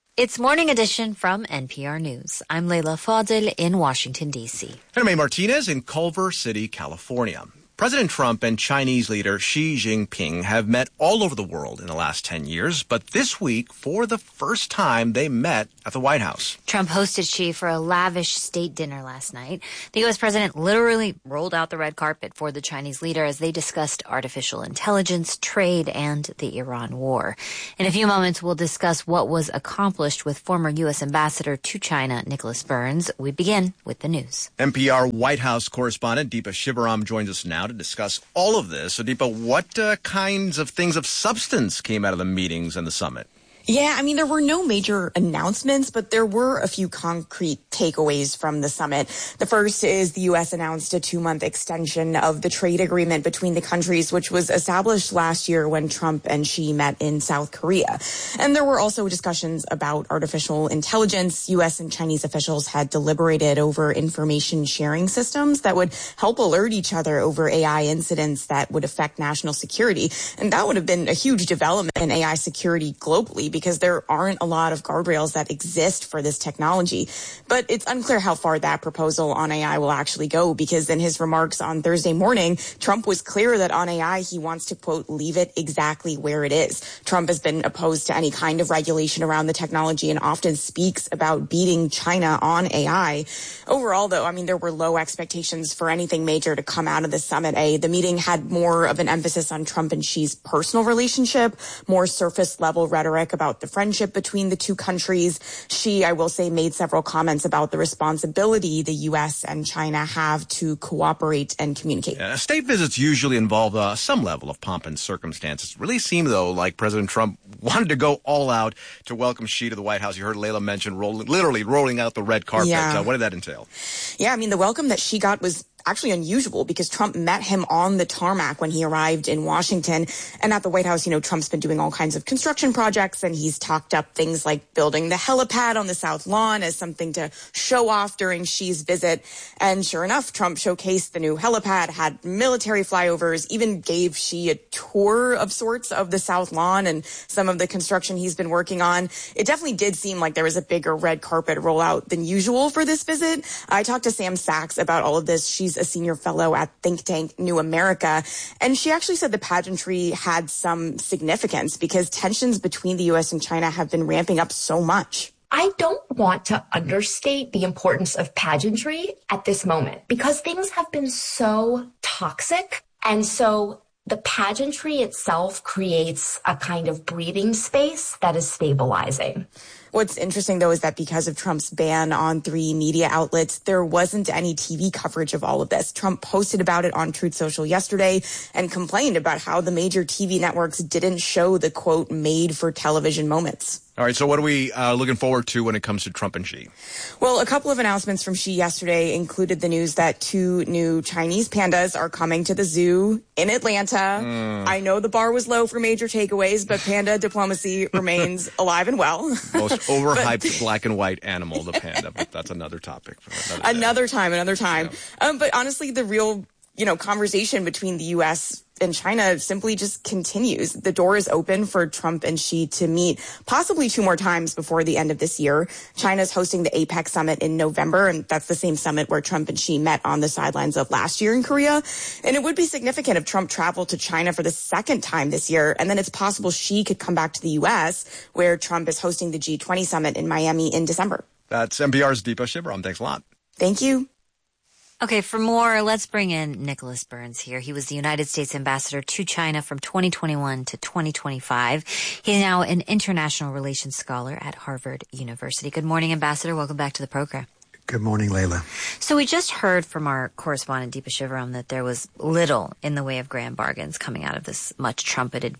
It's Morning Edition from NPR News. I'm Leila Fadel in Washington, D.C. And I'm Martinez in Culver City, California. President Trump and Chinese leader Xi Jinping have met all over the world in the last 10 years, but this week, for the first time, they met at the White House. Trump hosted Xi for a lavish state dinner last night. The U.S. president literally rolled out the red carpet for the Chinese leader as they discussed artificial intelligence, trade, and the Iran war. In a few moments, we'll discuss what was accomplished with former U.S. ambassador to China, Nicholas Burns. We begin with the news. NPR White House correspondent Deepa Shivaram joins us now to discuss all of this. So, Deepa, what kinds of things of substance came out of the meetings and the summit? Yeah, there were no major announcements, but there were a few concrete takeaways from the summit. The first is the U.S. announced a 2-month extension of the trade agreement between the countries, which was established last year when Trump and Xi met in South Korea. And there were also discussions about artificial intelligence. U.S. and Chinese officials had deliberated over information sharing systems that would help alert each other over AI incidents that would affect national security. And that would have been a huge development in AI security globally, because there aren't a lot of guardrails that exist for this technology. But it's unclear how far that proposal on AI will actually go, because in his remarks on Thursday morning, Trump was clear that on AI, he wants to, quote, leave it exactly where it is. Trump has been opposed to any kind of regulation around the technology and often speaks about beating China on AI. Overall, though, there were low expectations for anything major to come out of the summit. The meeting had more of an emphasis on Trump and Xi's personal relationship, more surface level rhetoric about the friendship between the two countries. Xi, I will say, made several comments about the responsibility the U.S. and China have to cooperate and communicate. State visits usually involve some level of pomp and circumstance. It really seemed, though, like President Trump wanted to go all out to welcome Xi to the White House. You heard Leila mention literally rolling out the red carpet. Yeah. What did that entail? Yeah, the welcome that Xi got was actually unusual, because Trump met him on the tarmac when he arrived in Washington. And at the White House, Trump's been doing all kinds of construction projects, and he's talked up things like building the helipad on the South Lawn as something to show off during Xi's visit. And sure enough, Trump showcased the new helipad, had military flyovers, even gave Xi a tour of sorts of the South Lawn and some of the construction he's been working on. It definitely did seem like there was a bigger red carpet rollout than usual for this visit. I talked to Sam Sachs about all of this. She's a senior fellow at think tank New America, and she actually said the pageantry had some significance because tensions between the U.S. and China have been ramping up so much. I don't want to understate the importance of pageantry at this moment, because things have been so toxic, and so the pageantry itself creates a kind of breathing space that is stabilizing. What's interesting, though, is that because of Trump's ban on 3 media outlets, there wasn't any TV coverage of all of this. Trump posted about it on Truth Social yesterday and complained about how the major TV networks didn't show the, quote, made-for-television moments. All right, so what are we looking forward to when it comes to Trump and Xi? Well, a couple of announcements from Xi yesterday included the news that 2 new Chinese pandas are coming to the zoo in Atlanta. I know the bar was low for major takeaways, but panda diplomacy remains alive and well. Most overhyped black and white animal, the panda, but that's another topic for another time. Yeah. But honestly, the real, conversation between the U.S. and China simply just continues. The door is open for Trump and Xi to meet possibly 2 more times before the end of this year. China's hosting the APEC summit in November, and that's the same summit where Trump and Xi met on the sidelines of last year in Korea. And it would be significant if Trump traveled to China for the 2nd time this year, and then it's possible Xi could come back to the U.S., where Trump is hosting the G20 summit in Miami in December. That's NPR's Deepa Shivaram. Thanks a lot. Thank you. Okay, for more, let's bring in Nicholas Burns here. He was the United States ambassador to China from 2021 to 2025. He's now an international relations scholar at Harvard University. Good morning, Ambassador. Welcome back to the program. Good morning, Leila. So we just heard from our correspondent, Deepa Shivaram, that there was little in the way of grand bargains coming out of this much trumpeted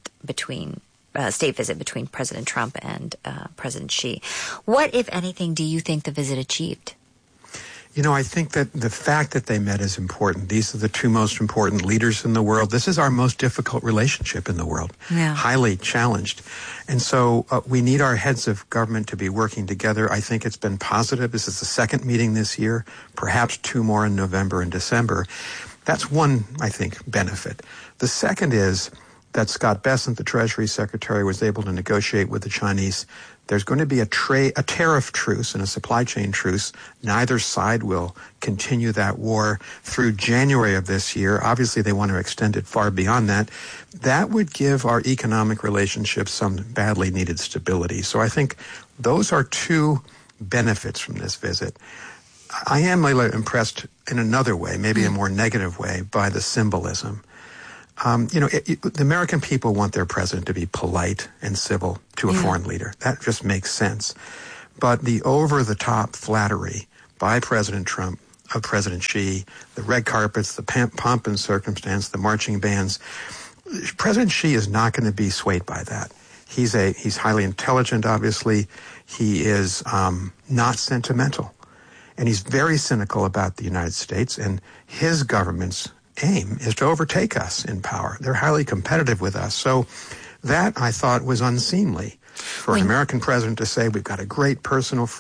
state visit between President Trump and President Xi. What, if anything, do you think the visit achieved? I think that the fact that they met is important. These are the 2 most important leaders in the world. This is our most difficult relationship in the world, highly challenged. And so we need our heads of government to be working together. I think it's been positive. This is the 2nd meeting this year, perhaps 2 more in November and December. That's one, I think, benefit. The second is that Scott Bessent, the Treasury Secretary, was able to negotiate with the Chinese. There's going to be a tariff truce and a supply chain truce. Neither side will continue that war through January of this year. Obviously, they want to extend it far beyond that. That would give our economic relationships some badly needed stability. So I think those are two benefits from this visit. I am, Leila, impressed in another way, maybe a more negative way, by the symbolism. The American people want their president to be polite and civil to a foreign leader. That just makes sense. But the over-the-top flattery by President Trump of President Xi, the red carpets, the pomp and circumstance, the marching bands, President Xi is not going to be swayed by that. He's highly intelligent, obviously. He is not sentimental. And he's very cynical about the United States, and his government's aim is to overtake us in power. They're highly competitive with us. So that, I thought, was unseemly for an American president to say, we've got a great personal